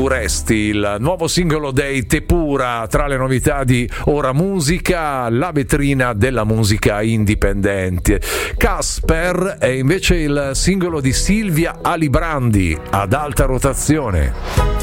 Resti, il nuovo singolo dei Tepura, tra le novità di Ora Musica, la vetrina della musica indipendente. Casper è invece il singolo di Silvia Alibrandi, Ad alta rotazione.